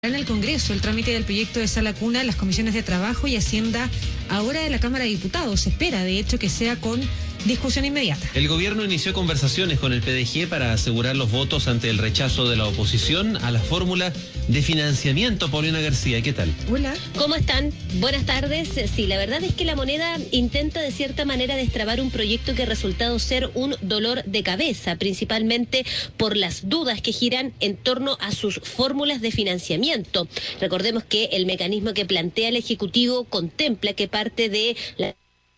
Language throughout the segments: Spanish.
En el Congreso, el trámite del proyecto de Sala Cuna, las comisiones de Trabajo y Hacienda, ahora de la Cámara de Diputados. Se espera, de hecho, que sea con discusión inmediata. El gobierno inició conversaciones con el PDG para asegurar los votos ante el rechazo de la oposición a la fórmula de financiamiento. Paulina García, ¿qué tal? Hola. ¿Cómo están? Buenas tardes. Sí, la verdad es que la moneda intenta de cierta manera destrabar un proyecto que ha resultado ser un dolor de cabeza, principalmente por las dudas que giran en torno a sus fórmulas de financiamiento. Recordemos que el mecanismo que plantea el Ejecutivo contempla que parte de la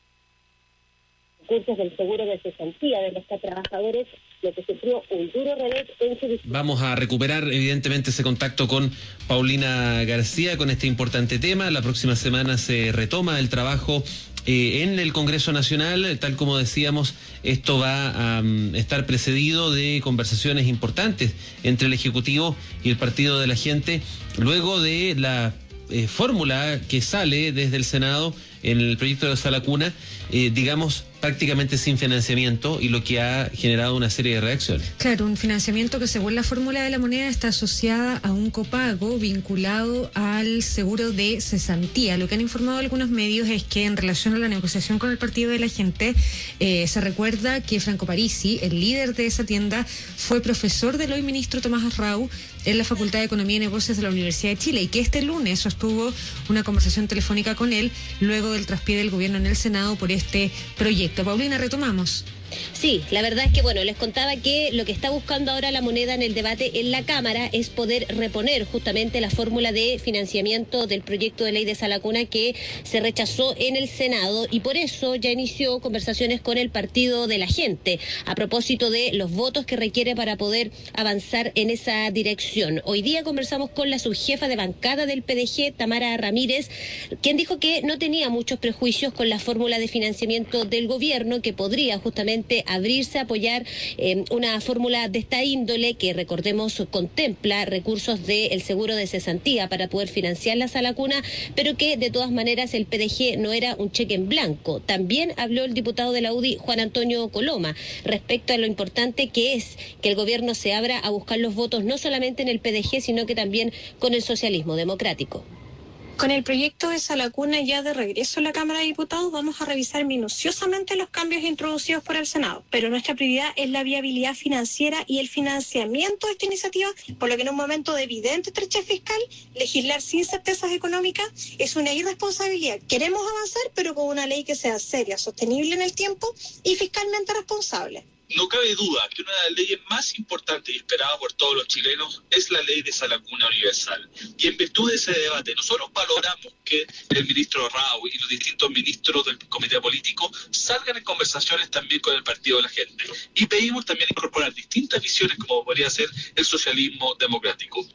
recursos del seguro de cesantía de los trabajadores, lo que sufrió un duro revés en su... Vamos a recuperar evidentemente ese contacto con Paulina García con este importante tema. La próxima semana se retoma el trabajo en el Congreso Nacional. Tal como decíamos, esto va a estar precedido de conversaciones importantes entre el Ejecutivo y el Partido de la Gente, luego de la fórmula que sale desde el Senado en el proyecto de Sala Cuna, digamos, prácticamente sin financiamiento, y lo que ha generado una serie de reacciones. Claro, un financiamiento que según la fórmula de la moneda está asociada a un copago vinculado al seguro de cesantía. Lo que han informado algunos medios es que en relación a la negociación con el Partido de la Gente, se recuerda que Franco Parisi, el líder de esa tienda, fue profesor del hoy ministro Tomás Arrau en la Facultad de Economía y Negocios de la Universidad de Chile, y que este lunes sostuvo una conversación telefónica con él luego del traspié del gobierno en el Senado por este proyecto. Paulina, retomamos. Sí, la verdad es que, les contaba que lo que está buscando ahora la moneda en el debate en la Cámara es poder reponer justamente la fórmula de financiamiento del proyecto de ley de Sala Cuna que se rechazó en el Senado, y por eso ya inició conversaciones con el Partido de la Gente a propósito de los votos que requiere para poder avanzar en esa dirección. Hoy día conversamos con la subjefa de bancada del PDG, Tamara Ramírez, quien dijo que no tenía muchos prejuicios con la fórmula de financiamiento del gobierno, que podría justamente abrirse a apoyar una fórmula de esta índole que, recordemos, contempla recursos del seguro de cesantía para poder financiar la Sala Cuna, pero que de todas maneras el PDG no era un cheque en blanco. También habló el diputado de la UDI, Juan Antonio Coloma, respecto a lo importante que es que el gobierno se abra a buscar los votos no solamente en el PDG, sino que también con el socialismo democrático. Con el proyecto de Sala Cuna ya de regreso a la Cámara de Diputados, vamos a revisar minuciosamente los cambios introducidos por el Senado, pero nuestra prioridad es la viabilidad financiera y el financiamiento de esta iniciativa, por lo que en un momento de evidente estrechez fiscal, legislar sin certezas económicas es una irresponsabilidad. Queremos avanzar, pero con una ley que sea seria, sostenible en el tiempo y fiscalmente responsable. No cabe duda que una de las leyes más importantes y esperadas por todos los chilenos es la ley de Sala Cuna Universal. Y en virtud de ese debate, nosotros valoramos que el ministro Arrau y los distintos ministros del comité político salgan en conversaciones también con el Partido de la Gente. Y pedimos también incorporar distintas visiones, como podría ser el socialismo democrático.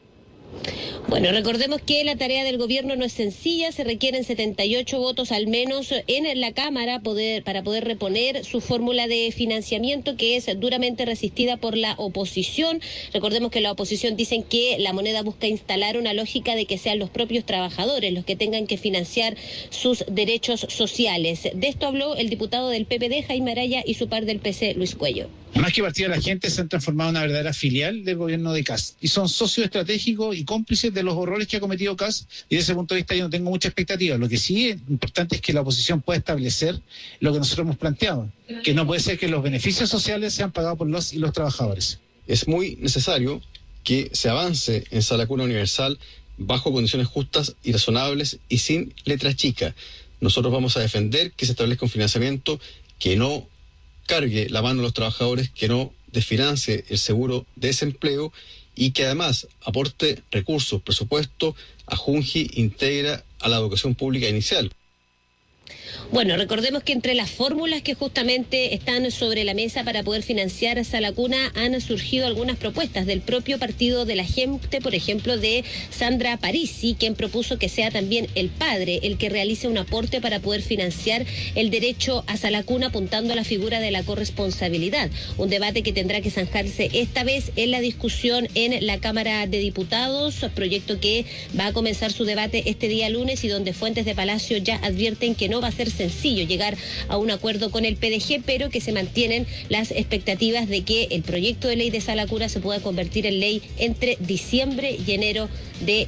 Recordemos que la tarea del gobierno no es sencilla, se requieren 78 votos al menos en la Cámara para poder reponer su fórmula de financiamiento, que es duramente resistida por la oposición. Recordemos que la oposición dicen que la moneda busca instalar una lógica de que sean los propios trabajadores los que tengan que financiar sus derechos sociales. De esto habló el diputado del PPD, Jaime Araya, y su par del PC, Luis Cuello. Más que Partido de la Gente, se han transformado en una verdadera filial del gobierno de Kast y son socios estratégicos y cómplices de los horrores que ha cometido Kast, y desde ese punto de vista yo no tengo mucha expectativa. Lo que sí es importante es que la oposición pueda establecer lo que nosotros hemos planteado, que no puede ser que los beneficios sociales sean pagados por los y los trabajadores. Es muy necesario que se avance en Sala Cuna Universal bajo condiciones justas y razonables y sin letra chica. Nosotros vamos a defender que se establezca un financiamiento que no cargue la mano a los trabajadores, que no desfinancie el seguro de desempleo y que además aporte recursos, presupuesto a Junji íntegra a la educación pública inicial. Recordemos que entre las fórmulas que justamente están sobre la mesa para poder financiar Sala Cuna han surgido algunas propuestas del propio Partido de la Gente, por ejemplo, de Sandra Parisi, quien propuso que sea también el padre el que realice un aporte para poder financiar el derecho a Sala Cuna, apuntando a la figura de la corresponsabilidad. Un debate que tendrá que zanjarse esta vez en la discusión en la Cámara de Diputados, proyecto que va a comenzar su debate este día lunes y donde fuentes de Palacio ya advierten que no no va a ser sencillo llegar a un acuerdo con el PDG, pero que se mantienen las expectativas de que el proyecto de ley de Sala Cuna se pueda convertir en ley entre diciembre y enero de